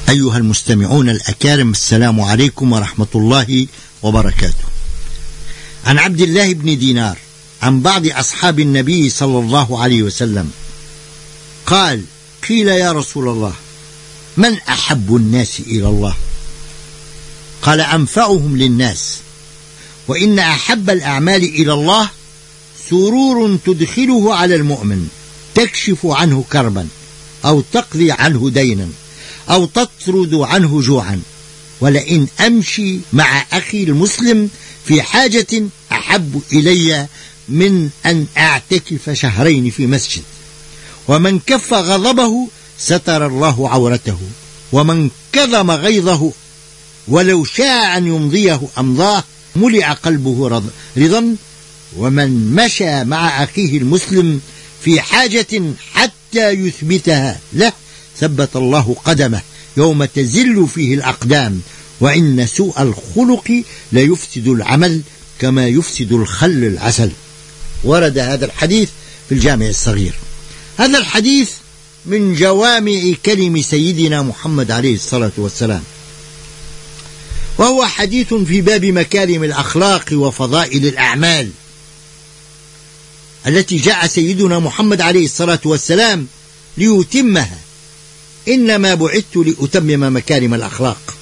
أيها المستمعون الأكارم، السلام عليكم ورحمة الله وبركاته. عن عبد الله بن دينار عن بعض أصحاب النبي صلى الله عليه وسلم قال: قيل يا رسول الله من أحب الناس إلى الله؟ قال: أنفعهم للناس. وإن أحب الأعمال إلى الله سرور تدخله على المؤمن تكشف عنه كربا أو تقضي عنه دينا أو تطرد عنه جوعا. ولئن أمشي مع أخي المسلم في حاجة أحب إلي من أن أعتكف شهرين في مسجد. ومن كف غضبه ستر الله عورته، ومن كظم غيظه ولو شاء أن يمضيه أمضاه ملئ قلبه رضا. ومن مشى مع أخيه المسلم في حاجة حتى يثبتها له ثبت الله قدمه يوم تزل فيه الأقدام. وإن سوء الخلق ليفسد العمل كما يفسد الخل العسل. ورد هذا الحديث في الجامع الصغير. هذا الحديث من جوامع كلم سيدنا محمد عليه الصلاة والسلام، وهو حديث في باب مكارم الأخلاق وفضائل الأعمال التي جاء سيدنا محمد عليه الصلاة والسلام ليتمها. إنما بعثت لأتمم مكارم الأخلاق.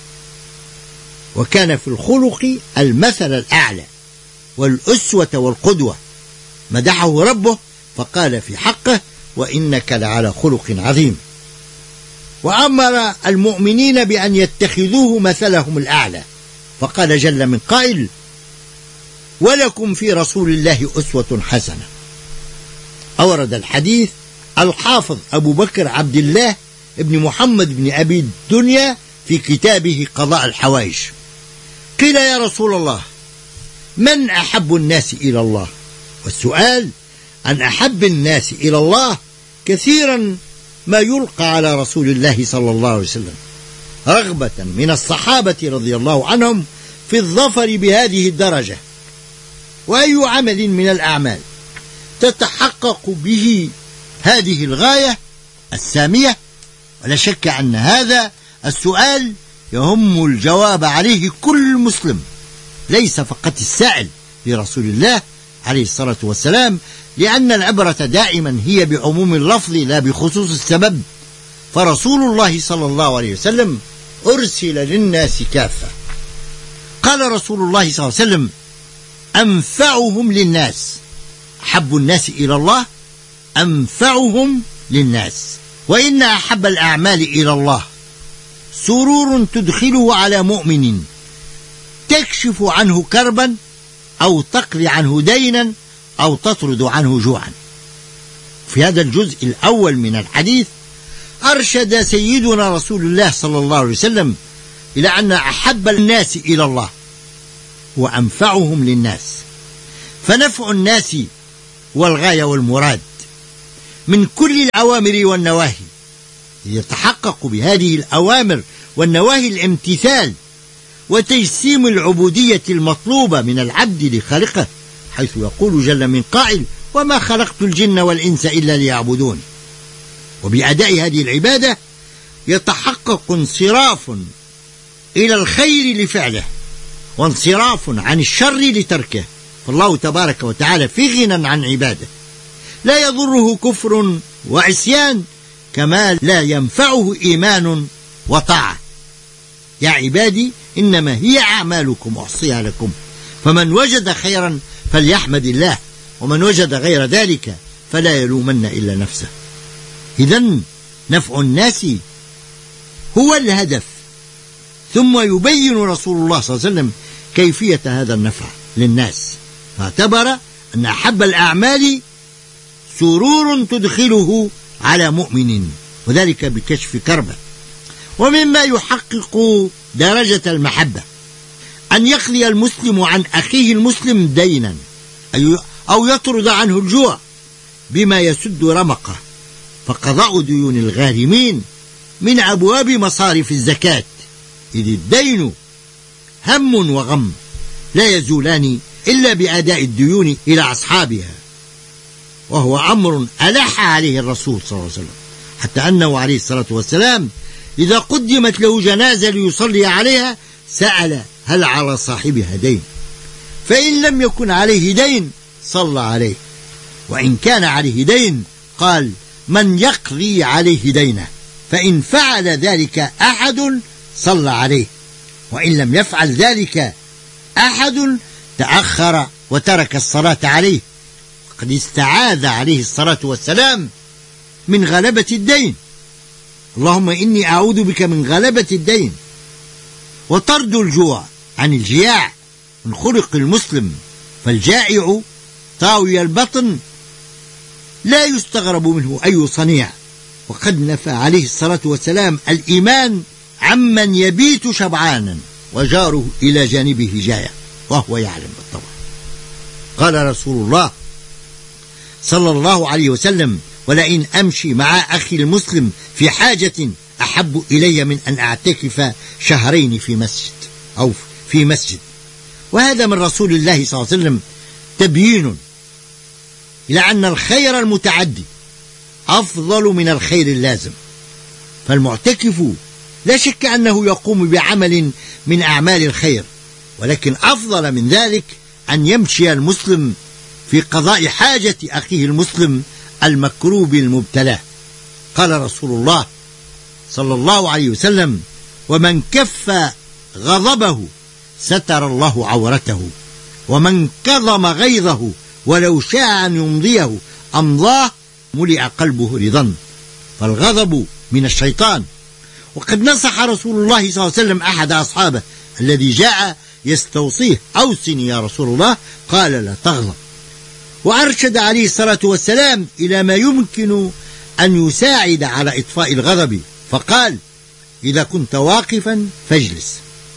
وكان في الخلق المثل الأعلى والأسوة والقدوة. مدحه ربه فقال في حقه: وإنك لعلى خلق عظيم. وأمر المؤمنين بأن يتخذوه مثلهم الأعلى، فقال جل من قائل: ولكم في رسول الله أسوة حسنة. أورد الحديث الحافظ أبو بكر عبد الله ابن محمد بن أبي الدنيا في كتابه قضاء الحوائج. قيل يا رسول الله من أحب الناس إلى الله؟ والسؤال عن أحب الناس إلى الله كثيرا ما يلقى على رسول الله صلى الله عليه وسلم، رغبة من الصحابة رضي الله عنهم في الظفر بهذه الدرجة. وأي عمل من الأعمال تتحقق به هذه الغاية السامية؟ ولا شك أن هذا السؤال يهم الجواب عليه كل مسلم، ليس فقط السائل لرسول الله عليه الصلاة والسلام، لأن العبرة دائما هي بعموم اللفظ لا بخصوص السبب. فرسول الله صلى الله عليه وسلم أرسل للناس كافة. قال رسول الله صلى الله عليه وسلم: أنفعهم للناس. أحب الناس إلى الله أنفعهم للناس. وإن أحب الأعمال إلى الله سرور تدخله على مؤمن تكشف عنه كربا أو تقضي عنه دينا أو تطرد عنه جوعا. في هذا الجزء الأول من الحديث أرشد سيدنا رسول الله صلى الله عليه وسلم إلى أن أحب الناس إلى الله وأنفعهم للناس. فنفع الناس والغاية والمراد من كل الأوامر والنواهي. يتحقق بهذه الأوامر والنواهي الامتثال وتجسيم العبودية المطلوبة من العبد لخالقه، حيث يقول جل من قائل: وما خلقت الجن والإنس إلا ليعبدون. وبأداء هذه العبادة يتحقق انصراف إلى الخير لفعله وانصراف عن الشر لتركه. فالله تبارك وتعالى في غنى عن عباده، لا يضره كفر وعصيان كما لا ينفعه إيمان وطاعة. يا عبادي إنما هي أعمالكم أحصيها لكم، فمن وجد خيرا فليحمد الله، ومن وجد غير ذلك فلا يلومن إلا نفسه. إذن نفع الناس هو الهدف. ثم يبين رسول الله صلى الله عليه وسلم كيفية هذا النفع للناس، فاعتبر أن أحب الأعمال سرور تدخله على مؤمن، وذلك بكشف كربه. ومما يحقق درجة المحبة أن يقضي المسلم عن أخيه المسلم دينا أو يطرد عنه الجوع بما يسد رمقه. فقضاء ديون الغارمين من أبواب مصارف الزكاة، إذ الدين هم وغم لا يزولان إلا بأداء الديون إلى أصحابها، وهو أمر ألح عليه الرسول صلى الله عليه وسلم، حتى أنه عليه الصلاة والسلام إذا قدمت له جنازة ليصلي عليها سأل هل على صاحبها دين، فإن لم يكن عليه دين صلى عليه، وإن كان عليه دين قال من يقضي عليه دينه، فإن فعل ذلك أحد صلى عليه، وإن لم يفعل ذلك أحد تأخر وترك الصلاة عليه. قد استعاذ عليه الصلاة والسلام من غلبة الدين، اللهم إني أعوذ بك من غلبة الدين وطرد الجوع عن الجياع من خلق المسلم، فالجائع طاوي البطن لا يستغرب منه أي صنيع. وقد نفى عليه الصلاة والسلام الإيمان عمن يبيت شبعانا وجاره إلى جانبه جائع وهو يعلم بالطبع. قال رسول الله صلى الله عليه وسلم ولئن أمشي مع أخي المسلم في حاجة أحب إلي من أن أعتكف شهرين في مسجد أو في مسجد. وهذا من رسول الله صلى الله عليه وسلم تبيين إلى أن الخير المتعدي أفضل من الخير اللازم، فالمعتكف لا شك أنه يقوم بعمل من أعمال الخير، ولكن أفضل من ذلك أن يمشي المسلم في قضاء حاجة أخيه المسلم المكروب المبتلى. قال رسول الله صلى الله عليه وسلم ومن كف غضبه ستر الله عورته، ومن كظم غيظه ولو شاء أن يمضيه أمضاه ملئ قلبه رضا، فالغضب من الشيطان. وقد نصح رسول الله صلى الله عليه وسلم أحد أصحابه الذي جاء يستوصيه أوصني يا رسول الله، قال لا تغضب. وأرشد عليه الصلاة والسلام إلى ما يمكن أن يساعد على إطفاء الغضب، فقال إذا كنت واقفا فاجلس.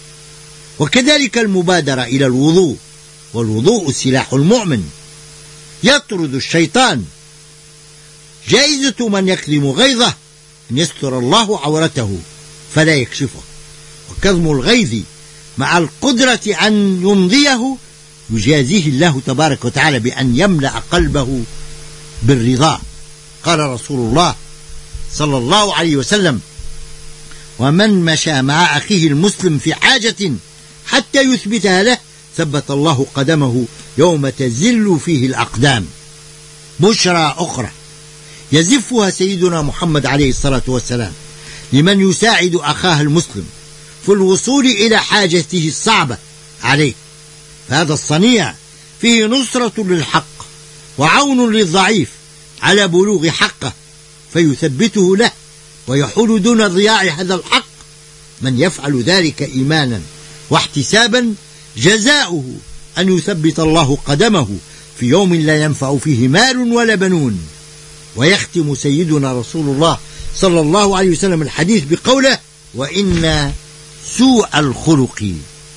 وكذلك المبادرة إلى الوضوء، والوضوء سلاح المؤمن يطرد الشيطان. جائزة من يكظم غيظه أن يستر الله عورته فلا يكشفه، وكظم الغيظ مع القدرة أن يمضيه يجازيه الله تبارك وتعالى بأن يملأ قلبه بالرضا. قال رسول الله صلى الله عليه وسلم ومن مشى مع أخيه المسلم في حاجة حتى يثبتها له ثبت الله قدمه يوم تزل فيه الأقدام. بشرى أخرى يزفها سيدنا محمد عليه الصلاة والسلام لمن يساعد أخاه المسلم في الوصول إلى حاجته الصعبة عليه، فهذا الصنيع فيه نصرة للحق وعون للضعيف على بلوغ حقه فيثبته له ويحول دون ضياع هذا الحق. من يفعل ذلك إيمانا واحتسابا جزاؤه أن يثبت الله قدمه في يوم لا ينفع فيه مال ولا بنون. ويختم سيدنا رسول الله صلى الله عليه وسلم الحديث بقوله وإن سوء الخلق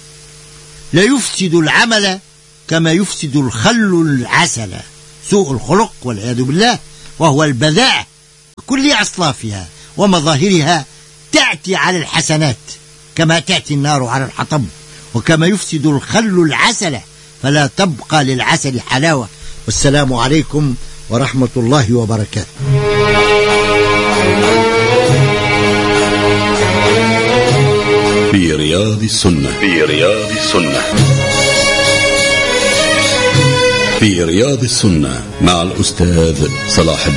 لا يفسد العمل كما يفسد الخل العسل. سوء الخلق والعياذ بالله وهو البذاء كل أصنافها ومظاهرها تأتي على الحسنات كما تأتي النار على الحطب، وكما يفسد الخل العسل فلا تبقى للعسل حلاوة. والسلام عليكم ورحمة الله وبركاته. في رياض السنة في رياض السنة مع الأستاذ صلاح الدين.